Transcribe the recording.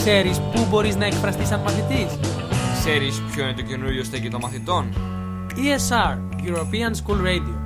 Ξέρεις πού μπορείς να εκφραστείς σαν μαθητής? Ξέρεις ποιο είναι το καινούριο στέκι των μαθητών? ESR, European School Radio.